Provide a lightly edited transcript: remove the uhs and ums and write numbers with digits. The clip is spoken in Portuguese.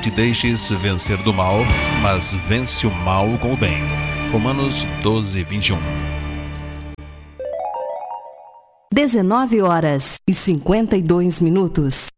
te deixes vencer do mal, mas vence o mal com o bem. Romanos 12, 21. 19h52.